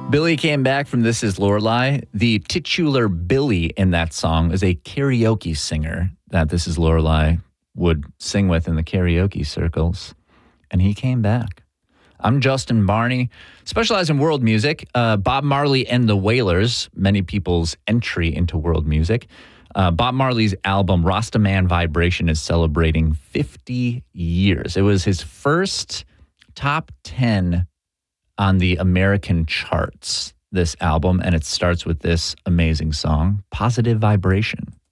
Billy came back from This Is Lorelei. The titular Billy in that song is a karaoke singer that This Is Lorelei would sing with in the karaoke circles. And he came back. I'm Justin Barney, specialize in world music. Bob Marley and the Wailers, many people's entry into world music. Bob Marley's album Rastaman Vibration is celebrating 50 years. It was his first top 10 on the American charts, this album, and it starts with this amazing song, Positive Vibration.